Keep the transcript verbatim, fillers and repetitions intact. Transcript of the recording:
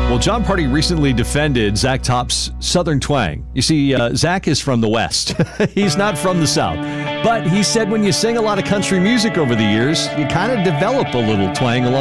Well, John Party recently defended Zach Top's Southern twang. You see, uh, Zach is from the West. He's not from the South. But he said when you sing a lot of country music over the years, you kind of develop a little twang along